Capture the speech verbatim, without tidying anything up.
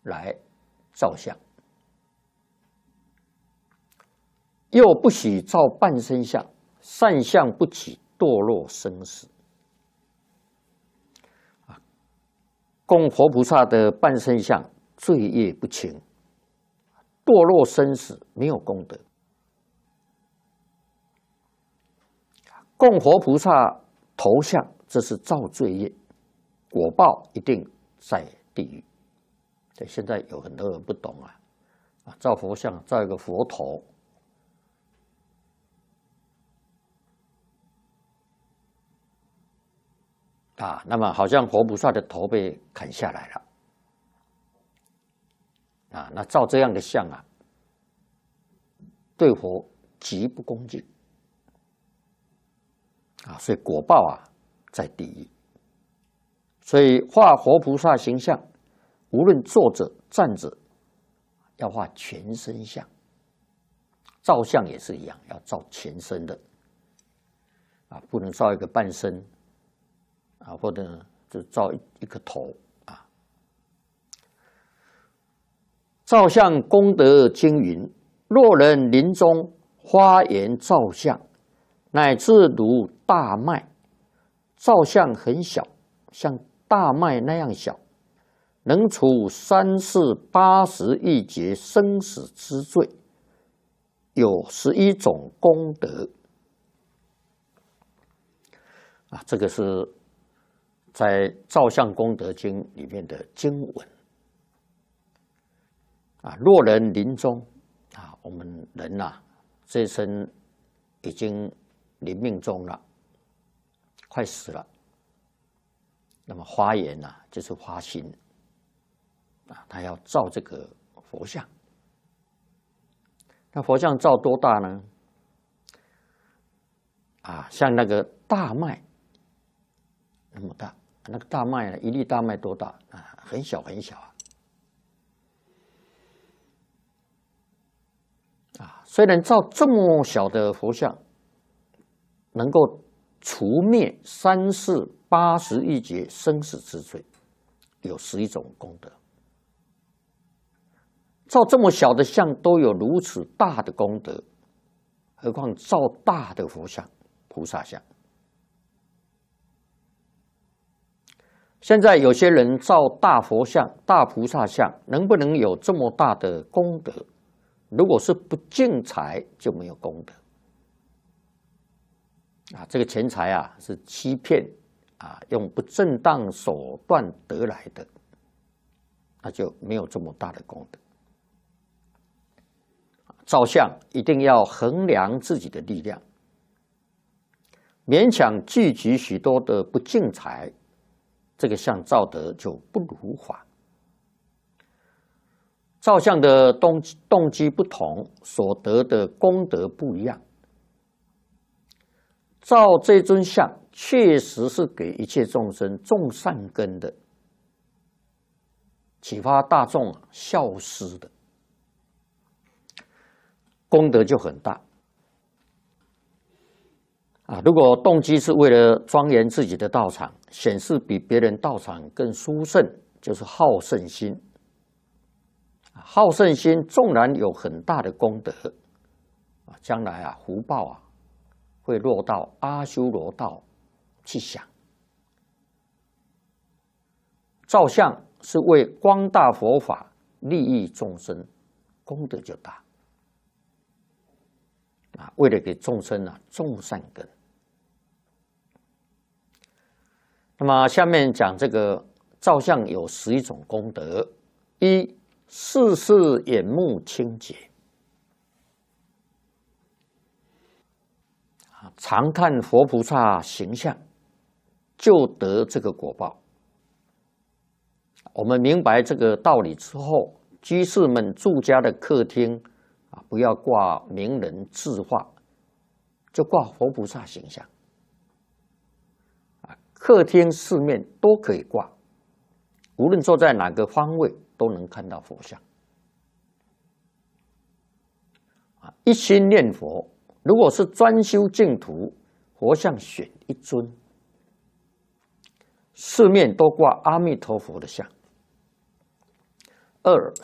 来照相，又不许照半身像，善相不起，堕落生死。啊，供佛菩萨的半身像，罪业不轻，堕落生死，没有功德。供佛菩萨头像，这是造罪业，果报一定在地狱。对，现在有很多人不懂啊，啊，造佛像，造一个佛头，啊，那么好像佛菩萨的头被砍下来了，啊，那造这样的像啊，对佛极不恭敬，啊，所以果报啊在地狱。所以画佛菩萨形象，无论坐着站着，要画全身像。照相也是一样，要照全身的，啊，不能照一个半身，啊，或者就照一一个头啊。照相功德经云：若人临终花颜照相，乃至如大麦，照相很小，像大麦那样小，能除三世八十亿劫生死之罪，有十一种功德。啊，这个是在《照相功德经》里面的经文。啊，若人临终，啊，我们人呐、啊，这一生已经临命终了，快死了。那么花颜呐、啊，就是花心，啊，他要照这个佛像。那佛像照多大呢？啊，像那个大麦那么大，那个大麦呢，一粒大麦多大啊？很小很小啊。啊，虽然照这么小的佛像，能够除灭三世八十亿劫生死之罪，有十一种功德。照这么小的像都有如此大的功德，何况照大的佛像、菩萨像？现在有些人照大佛像、大菩萨像，能不能有这么大的功德？如果是不敬财，就没有功德。啊，这个钱财啊是欺骗啊，用不正当手段得来的，那就没有这么大的功德。照相一定要衡量自己的力量，勉强聚集许多的不敬财，这个相照得就不如法。照相的动动机不同，所得的功德不一样。照这尊像确实是给一切众生种善根的，启发大众孝思的，功德就很大。啊，如果动机是为了庄严自己的道场，显示比别人道场更殊胜，就是好胜心。好胜心纵然有很大的功德，啊，将来啊福报啊会落到阿修罗道去享。照相是为光大佛法、利益众生，功德就大。啊，为了给众生啊种善根。那么下面讲这个照相有十一种功德：一、事事眼目清洁，常看佛菩萨形象，就得这个果报。我们明白这个道理之后，居士们住家的客厅啊，不要挂名人字画，就挂佛菩萨形象。啊，客厅四面都可以挂，无论坐在哪个方位，都能看到佛像。啊，一心念佛，如果是专修净土，佛像选一尊，四面都挂阿弥陀佛的像。 二